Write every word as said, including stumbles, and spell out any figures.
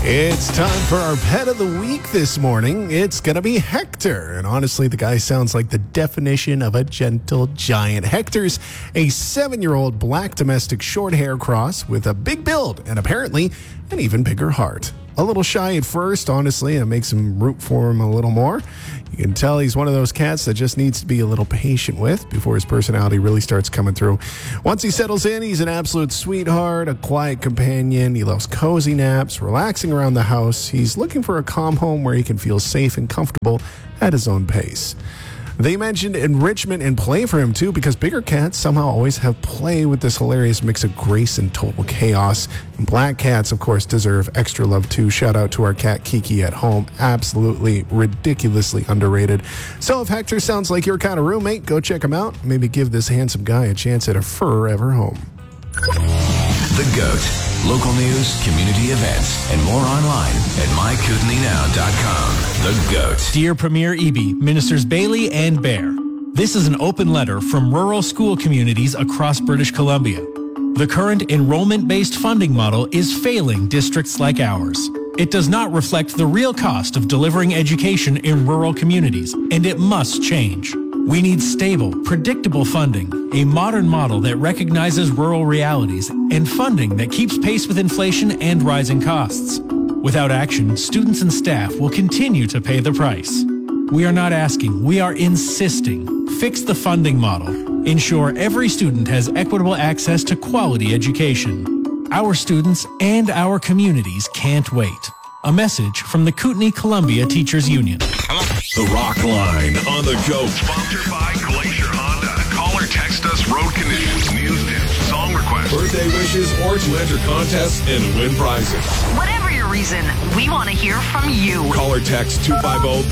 It's time for our pet of the week this morning. It's going to be Hector. And honestly, the guy sounds like the definition of a gentle giant. Hector's a seven-year-old black domestic short hair cross with a big build and apparently an even bigger heart. A little shy at first, honestly, and it makes him root for him a little more. You can tell he's one of those cats that just needs to be a little patient with before his personality really starts coming through. Once he settles in, he's an absolute sweetheart, a quiet companion. He loves cozy naps, relaxing around the house. He's looking for a calm home where he can feel safe and comfortable at his own pace. They mentioned enrichment and play for him, too, because bigger cats somehow always have play with this hilarious mix of grace and total chaos. And black cats, of course, deserve extra love, too. Shout out to our cat Kiki at home. Absolutely ridiculously underrated. So if Hector sounds like your kind of roommate, go check him out. Maybe give this handsome guy a chance at a forever home. The Goat. Local news, community events, and more online at my kootenai now dot com. The Goat. Dear Premier Eby, Ministers Bailey and Bear, this is an open letter from rural school communities across British Columbia. The current enrollment-based funding model is failing districts like ours. It does not reflect the real cost of delivering education in rural communities, and it must change. We need stable, predictable funding, a modern model that recognizes rural realities, and funding that keeps pace with inflation and rising costs. Without action, students and staff will continue to pay the price. We are not asking, we are insisting. Fix the funding model. Ensure every student has equitable access to quality education. Our students and our communities can't wait. A message from the Kootenai Columbia Teachers Union. The Rock Line on The Goat. Sponsored by Glacier Honda. Call or text us road conditions, news tips, song requests, Birthday wishes, or to enter contests and win prizes. Whatever your reason, we want to hear from you. Call or text two five zero